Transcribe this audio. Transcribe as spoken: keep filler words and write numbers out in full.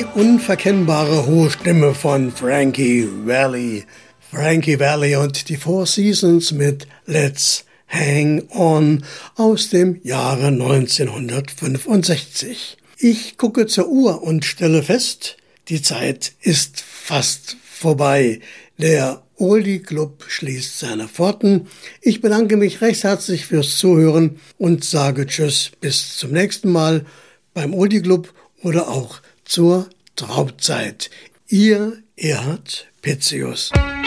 unverkennbare hohe Stimme von Frankie Valli. Frankie Valli und die Four Seasons mit Let's Hang On aus dem Jahre neunzehnhundertfünfundsechzig. Ich gucke zur Uhr und stelle fest, die Zeit ist fast vorbei. Der Oldie Club schließt seine Pforten. Ich bedanke mich recht herzlich fürs Zuhören und sage Tschüss, bis zum nächsten Mal beim Oldie Club oder auch zur Traubzeit. Ihr Erhard Pitzius.